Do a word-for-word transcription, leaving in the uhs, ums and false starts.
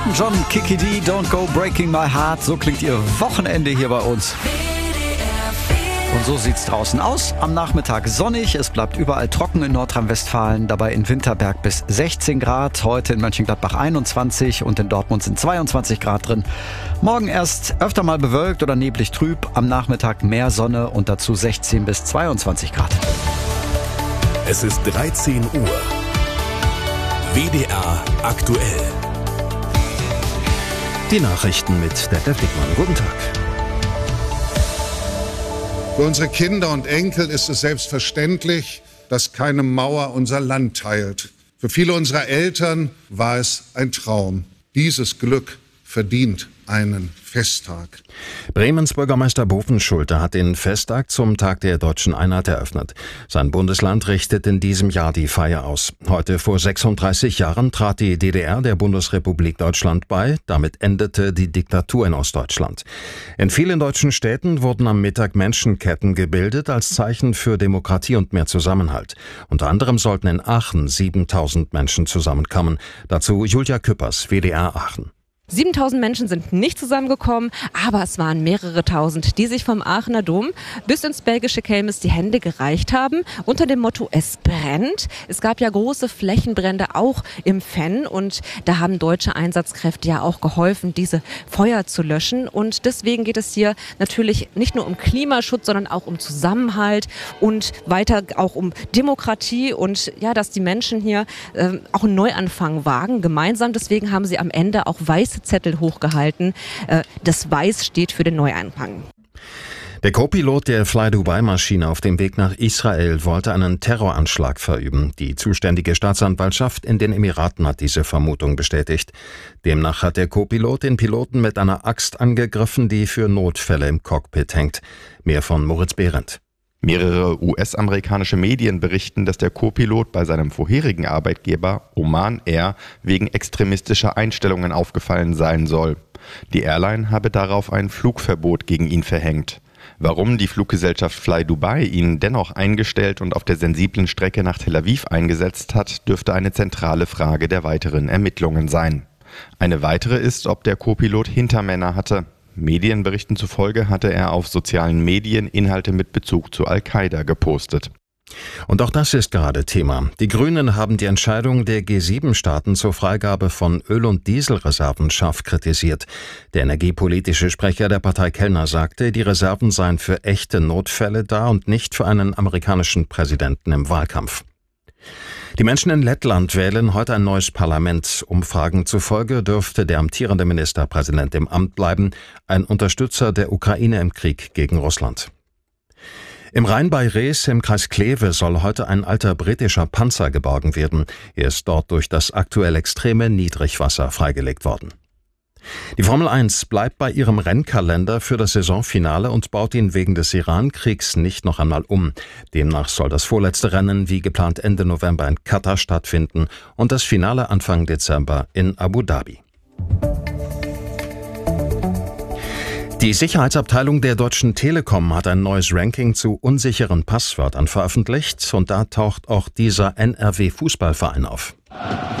John Kiki D, Don't Go Breaking My Heart. So klingt Ihr Wochenende hier bei uns. Und so sieht's draußen aus. Am Nachmittag sonnig. Es bleibt überall trocken in Nordrhein-Westfalen. Dabei in Winterberg bis sechzehn Grad. Heute in Mönchengladbach einundzwanzig und in Dortmund sind zweiundzwanzig Grad drin. Morgen erst öfter mal bewölkt oder neblig trüb. Am Nachmittag mehr Sonne und dazu sechzehn bis zweiundzwanzig Grad. Es ist dreizehn Uhr. W D R aktuell. Die Nachrichten mit Detlef Dickmann. Guten Tag. Für unsere Kinder und Enkel ist es selbstverständlich, dass keine Mauer unser Land teilt. Für viele unserer Eltern war es ein Traum. Dieses Glück verdient einen Festtag. Bremens Bürgermeister Bovenschulte hat den Festtag zum Tag der Deutschen Einheit eröffnet. Sein Bundesland richtet in diesem Jahr die Feier aus. Heute vor sechsunddreißig Jahren trat die D D R der Bundesrepublik Deutschland bei. Damit endete die Diktatur in Ostdeutschland. In vielen deutschen Städten wurden am Mittag Menschenketten gebildet als Zeichen für Demokratie und mehr Zusammenhalt. Unter anderem sollten in Aachen siebentausend Menschen zusammenkommen. Dazu Julia Küppers, W D R Aachen. siebentausend Menschen sind nicht zusammengekommen, aber es waren mehrere tausend, die sich vom Aachener Dom bis ins belgische Kelmis die Hände gereicht haben, unter dem Motto "Es brennt". Es gab ja große Flächenbrände auch im Venn und da haben deutsche Einsatzkräfte ja auch geholfen, diese Feuer zu löschen. Und deswegen geht es hier natürlich nicht nur um Klimaschutz, sondern auch um Zusammenhalt und weiter auch um Demokratie und ja, dass die Menschen hier äh, auch einen Neuanfang wagen, gemeinsam. Deswegen haben sie am Ende auch weiße Zettel hochgehalten. Das Weiß steht für den Neuanfang. Der Co-Pilot der Fly-Dubai-Maschine auf dem Weg nach Israel wollte einen Terroranschlag verüben. Die zuständige Staatsanwaltschaft in den Emiraten hat diese Vermutung bestätigt. Demnach hat der Co-Pilot den Piloten mit einer Axt angegriffen, die für Notfälle im Cockpit hängt. Mehr von Moritz Behrendt. Mehrere U S-amerikanische Medien berichten, dass der Co-Pilot bei seinem vorherigen Arbeitgeber Oman Air wegen extremistischer Einstellungen aufgefallen sein soll. Die Airline habe darauf ein Flugverbot gegen ihn verhängt. Warum die Fluggesellschaft Fly Dubai ihn dennoch eingestellt und auf der sensiblen Strecke nach Tel Aviv eingesetzt hat, dürfte eine zentrale Frage der weiteren Ermittlungen sein. Eine weitere ist, ob der Co-Pilot Hintermänner hatte. Medienberichten zufolge hatte er auf sozialen Medien Inhalte mit Bezug zu Al-Qaida gepostet. Und auch das ist gerade Thema. Die Grünen haben die Entscheidung der G sieben Staaten zur Freigabe von Öl- und Dieselreserven scharf kritisiert. Der energiepolitische Sprecher der Partei Kellner sagte, die Reserven seien für echte Notfälle da und nicht für einen amerikanischen Präsidenten im Wahlkampf. Die Menschen in Lettland wählen heute ein neues Parlament. Umfragen zufolge dürfte der amtierende Ministerpräsident im Amt bleiben, ein Unterstützer der Ukraine im Krieg gegen Russland. Im Rhein bei Rees im Kreis Kleve soll heute ein alter britischer Panzer geborgen werden. Er ist dort durch das aktuell extreme Niedrigwasser freigelegt worden. Die Formel eins bleibt bei ihrem Rennkalender für das Saisonfinale und baut ihn wegen des Iran-Kriegs nicht noch einmal um. Demnach soll das vorletzte Rennen wie geplant Ende November in Katar stattfinden und das Finale Anfang Dezember in Abu Dhabi. Die Sicherheitsabteilung der Deutschen Telekom hat ein neues Ranking zu unsicheren Passwörtern veröffentlicht und da taucht auch dieser N R W-Fußballverein auf.